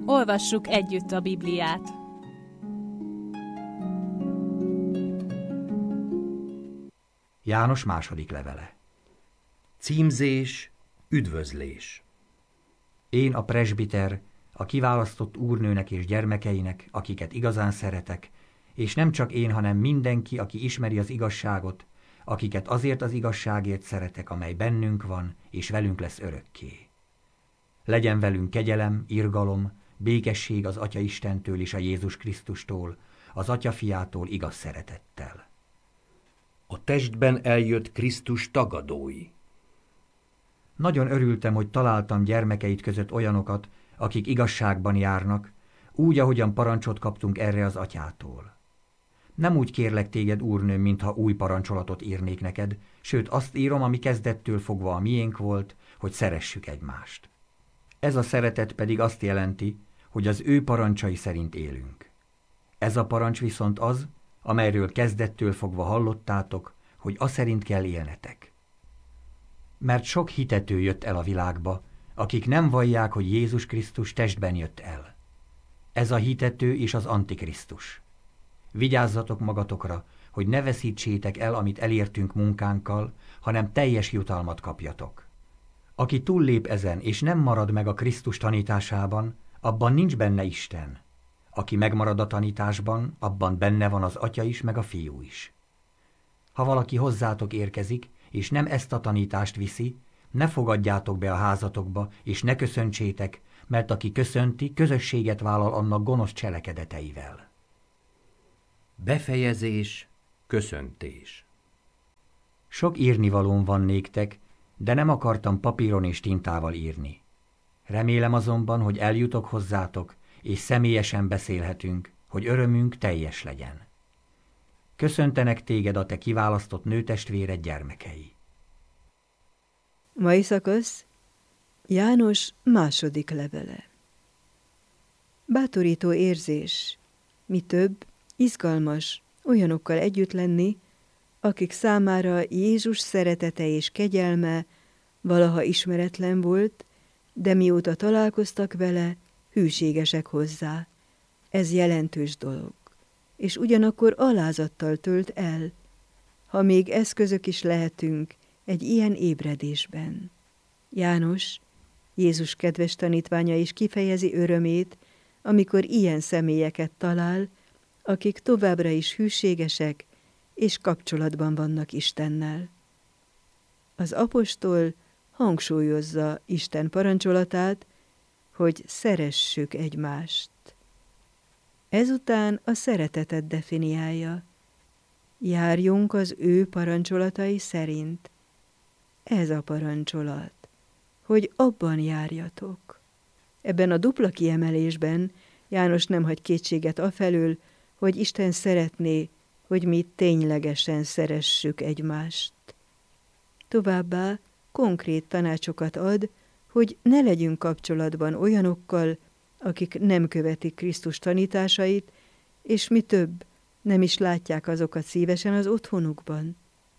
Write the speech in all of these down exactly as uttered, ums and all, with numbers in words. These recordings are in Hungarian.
Olvassuk együtt a Bibliát. János második levele. Címzés, üdvözlés. Én a presbiter, a kiválasztott úrnőnek és gyermekeinek, akiket igazán szeretek, és nem csak én, hanem mindenki, aki ismeri az igazságot, akiket azért az igazságért szeretek, amely bennünk van, és velünk lesz örökké. Legyen velünk kegyelem, irgalom, békesség az Atya Istentől és a Jézus Krisztustól, az Atya Fiától igaz szeretettel. A testben eljött Krisztus tagadói. Nagyon örültem, hogy találtam gyermekeit között olyanokat, akik igazságban járnak, úgy, ahogyan parancsot kaptunk erre az Atyától. Nem úgy kérlek téged, úrnőm, mintha új parancsolatot írnék neked, sőt azt írom, ami kezdettől fogva a miénk volt, hogy szeressük egymást. Ez a szeretet pedig azt jelenti, hogy az ő parancsai szerint élünk. Ez a parancs viszont az, amelyről kezdettől fogva hallottátok, hogy aszerint kell élnetek. Mert sok hitető jött el a világba, akik nem vallják, hogy Jézus Krisztus testben jött el. Ez a hitető és az Antikrisztus. Vigyázzatok magatokra, hogy ne veszítsétek el, amit elértünk munkánkkal, hanem teljes jutalmat kapjatok. Aki túllép ezen, és nem marad meg a Krisztus tanításában, abban nincs benne Isten. Aki megmarad a tanításban, abban benne van az Atya is, meg a Fiú is. Ha valaki hozzátok érkezik, és nem ezt a tanítást viszi, ne fogadjátok be a házatokba, és ne köszöntsétek, mert aki köszönti, közösséget vállal annak gonosz cselekedeteivel. Befejezés, köszöntés. Sok írnivalóm van néktek, de nem akartam papíron és tintával írni. Remélem azonban, hogy eljutok hozzátok, és személyesen beszélhetünk, hogy örömünk teljes legyen. Köszöntenek téged a te kiválasztott nőtestvéred gyermekei. Mai szakasz János második levele. Bátorító érzés, mi több, izgalmas olyanokkal együtt lenni, akik számára Jézus szeretete és kegyelme valaha ismeretlen volt, de mióta találkoztak vele, hűségesek hozzá. Ez jelentős dolog, és ugyanakkor alázattal tölt el, ha még eszközök is lehetünk egy ilyen ébredésben. János, Jézus kedves tanítványa is kifejezi örömét, amikor ilyen személyeket talál, akik továbbra is hűségesek és kapcsolatban vannak Istennel. Az apostol hangsúlyozza Isten parancsolatát, hogy szeressük egymást. Ezután a szeretetet definiálja. Járjunk az ő parancsolatai szerint. Ez a parancsolat, hogy abban járjatok. Ebben a dupla kiemelésben János nem hagy kétséget afelől, hogy Isten szeretné, hogy mi ténylegesen szeressük egymást. Továbbá konkrét tanácsokat ad, hogy ne legyünk kapcsolatban olyanokkal, akik nem követik Krisztus tanításait, és mi több, nem is látják azokat szívesen az otthonukban.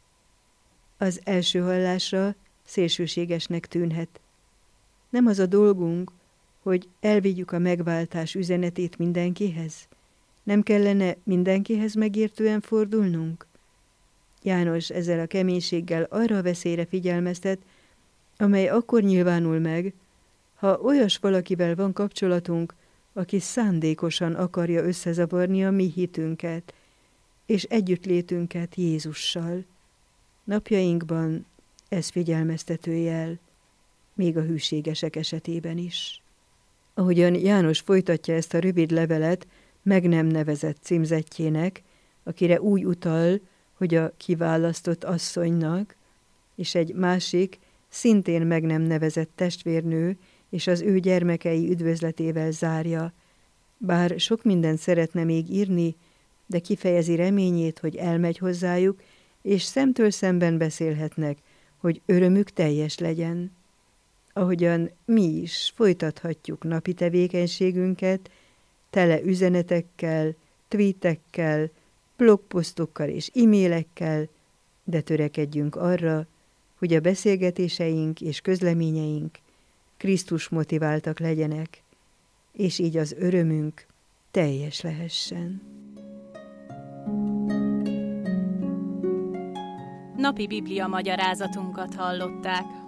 Az első hallásra szélsőségesnek tűnhet. Nem az a dolgunk, hogy elvigyük a megváltás üzenetét mindenkihez? Nem kellene mindenkihez megértően fordulnunk? János ezzel a keménységgel arra a veszélyre figyelmeztet, amely akkor nyilvánul meg, ha olyas valakivel van kapcsolatunk, aki szándékosan akarja összezavarni a mi hitünket és együttlétünket Jézussal. Napjainkban ez figyelmeztető jel, még a hűségesek esetében is. Ahogyan János folytatja ezt a rövid levelet meg nem nevezett címzettjének, akire úgy utal, hogy a kiválasztott asszonynak, és egy másik, szintén meg nem nevezett testvérnő, és az ő gyermekei üdvözletével zárja. Bár sok mindent szeretne még írni, de kifejezi reményét, hogy elmegy hozzájuk, és szemtől szemben beszélhetnek, hogy örömük teljes legyen. Ahogyan mi is folytathatjuk napi tevékenységünket, tele üzenetekkel, tweetekkel, blogposztokkal és e-mailekkel, de törekedjünk arra, hogy a beszélgetéseink és közleményeink Krisztus motiváltak legyenek, és így az örömünk teljes lehessen. Napi Biblia magyarázatunkat hallották.